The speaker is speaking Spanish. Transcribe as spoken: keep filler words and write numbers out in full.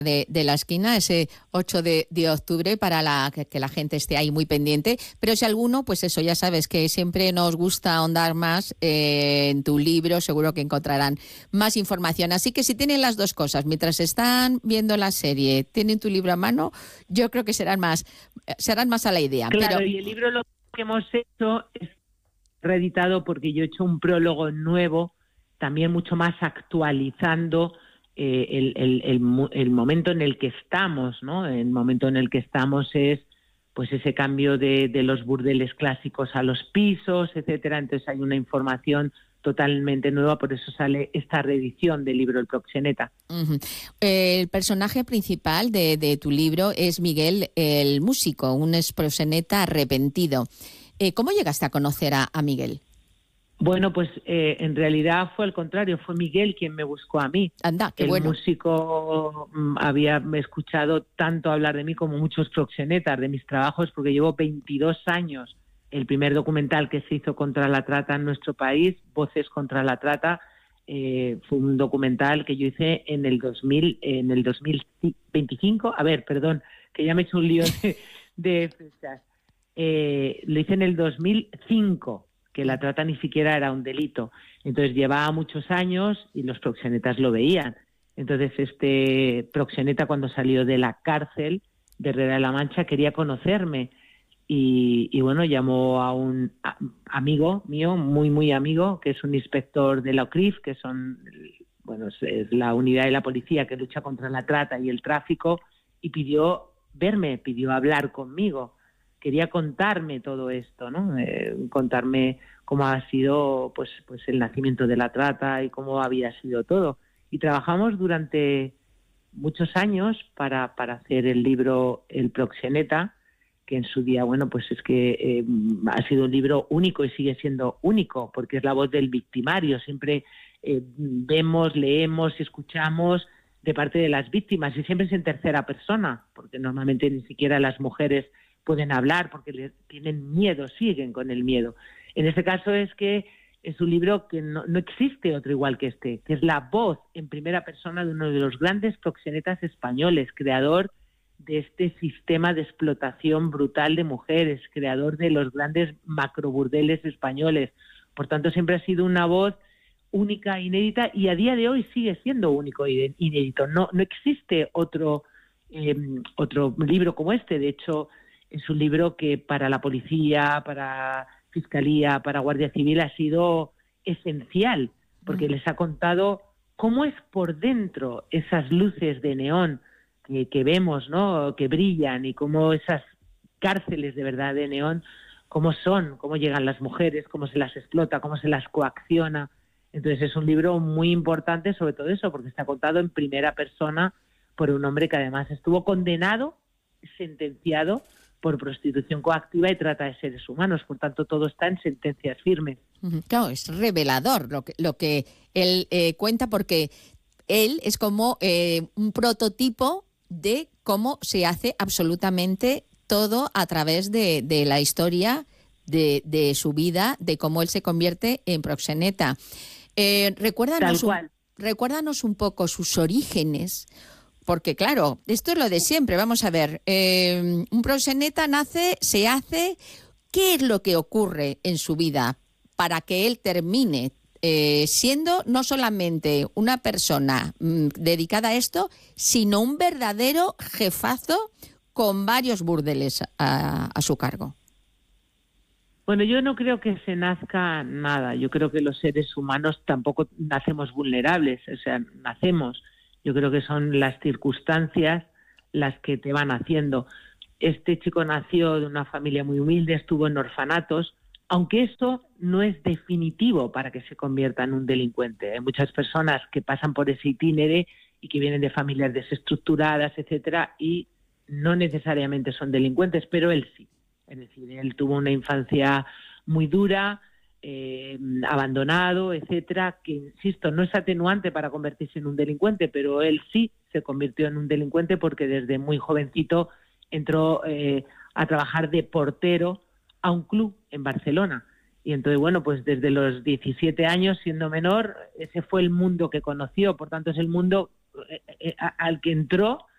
de, de la esquina, ese ocho de, de octubre, para la, que, que la gente esté ahí muy pendiente. Pero si alguno, pues eso, ya sabes que siempre nos gusta ahondar más eh, en tu libro, seguro que encontrarán más información. Así que si tienen las dos cosas, mientras están viendo la serie, tienen tu libro a mano, yo creo que serán más, serán más a la idea. Claro, pero... y el libro lo que hemos hecho es reeditado porque yo he hecho un prólogo nuevo, también mucho más actualizando eh, el, el, el, el momento en el que estamos, ¿no? El momento en el que estamos es pues ese cambio de, de los burdeles clásicos a los pisos, etcétera. Entonces hay una información totalmente nueva, por eso sale esta reedición del libro El Proxeneta. Uh-huh. El personaje principal de, de tu libro es Miguel, el músico, un exproxeneta arrepentido. Eh, ¿Cómo llegaste a conocer a, a Miguel? Bueno, pues eh, en realidad fue al contrario, fue Miguel quien me buscó a mí. Anda, qué el bueno. músico mm, había escuchado tanto hablar de mí como muchos proxenetas, de mis trabajos, porque llevo veintidós años. El primer documental que se hizo contra la trata en nuestro país, Voces contra la Trata, eh, fue un documental que yo hice en el dos mil, en el dos mil veinticinco. A ver, perdón, que ya me he hecho un lío de, de fechas. Eh, lo hice en el dos mil cinco, que la trata ni siquiera era un delito. Entonces llevaba muchos años y los proxenetas lo veían. Entonces este proxeneta, cuando salió de la cárcel de Herrera de la Mancha, quería conocerme. Y, y bueno, llamó a un a, amigo mío, muy, muy amigo, que es un inspector de la O C R I F, que son, bueno, es, es la unidad de la policía que lucha contra la trata y el tráfico, y pidió verme, pidió hablar conmigo. Quería contarme todo esto, ¿no? Eh, contarme cómo ha sido pues, pues el nacimiento de la trata y cómo había sido todo. Y trabajamos durante muchos años para, para hacer el libro El Proxeneta, que en su día, bueno, pues es que eh, ha sido un libro único y sigue siendo único, porque es la voz del victimario. Siempre eh, vemos, leemos y escuchamos de parte de las víctimas, y siempre es en tercera persona, porque normalmente ni siquiera las mujeres pueden hablar porque les tienen miedo, siguen con el miedo. En este caso es que es un libro que no, no existe otro igual que este, que es la voz en primera persona de uno de los grandes proxenetas españoles, creador de este sistema de explotación brutal de mujeres, creador de los grandes macroburdeles españoles. Por tanto, siempre ha sido una voz única, inédita, y a día de hoy sigue siendo único e inédito. No, no existe otro, eh, otro libro como este. De hecho, es un libro que para la policía, para Fiscalía, para Guardia Civil ha sido esencial, porque les ha contado cómo es por dentro esas luces de neón que, que vemos, ¿no?, que brillan, y cómo esas cárceles de verdad de neón, cómo son, cómo llegan las mujeres, cómo se las explota, cómo se las coacciona. Entonces es un libro muy importante, sobre todo eso, porque está contado en primera persona por un hombre que además estuvo condenado, sentenciado por prostitución coactiva y trata de seres humanos. Por tanto, todo está en sentencias firmes. Claro, es revelador lo que, lo que él eh, cuenta, porque él es como eh, un prototipo de cómo se hace absolutamente todo a través de, de la historia de, de su vida, de cómo él se convierte en proxeneta. Eh, recuérdanos, un, recuérdanos un poco sus orígenes. Porque, claro, esto es lo de siempre. Vamos a ver, eh, un proxeneta nace, se hace. ¿Qué es lo que ocurre en su vida para que él termine eh, siendo no solamente una persona mmm, dedicada a esto, sino un verdadero jefazo con varios burdeles a, a su cargo? Bueno, yo no creo que se nazca nada. Yo creo que los seres humanos tampoco nacemos vulnerables. O sea, nacemos... Yo creo que son las circunstancias las que te van haciendo. Este chico nació de una familia muy humilde, estuvo en orfanatos, aunque eso no es definitivo para que se convierta en un delincuente. Hay muchas personas que pasan por ese itinere y que vienen de familias desestructuradas, etcétera, y no necesariamente son delincuentes, pero él sí. Es decir, él tuvo una infancia muy dura, Eh, abandonado, etcétera, que, insisto, no es atenuante para convertirse en un delincuente, pero él sí se convirtió en un delincuente porque desde muy jovencito entró eh, a trabajar de portero a un club en Barcelona. Y entonces, bueno, pues desde los diecisiete años, siendo menor, ese fue el mundo que conoció. Por tanto, es el mundo eh, eh, al que entró